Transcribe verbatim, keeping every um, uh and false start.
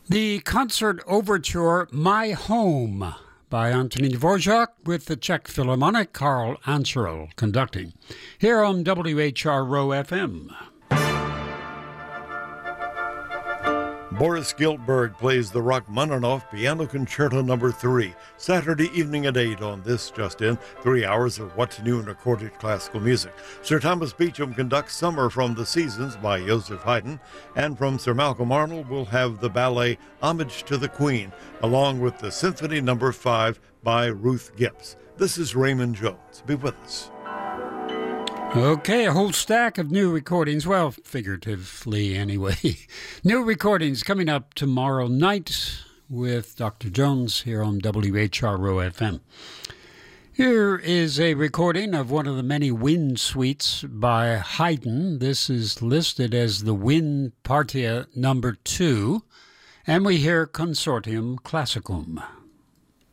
The concert overture My Home by Anthony Dvorak with the Czech Philharmonic Karl Ancherl conducting. Here on W H R O F M. Boris Giltberg plays the Rachmaninoff Piano Concerto Number three, Saturday evening at eight on this Just In, three hours of what's new in recorded classical music. Sir Thomas Beecham conducts Summer from the Seasons by Joseph Haydn, and from Sir Malcolm Arnold we'll have the ballet Homage to the Queen, along with the Symphony Number five by Ruth Gibbs. This is Raymond Jones. Be with us. Okay, a whole stack of new recordings, well, figuratively anyway. New recordings coming up tomorrow night with Doctor Jones here on W H R O F M. Here is a recording of one of the many wind suites by Haydn. This is listed as the Wind Partia number two, and we hear Consortium Classicum.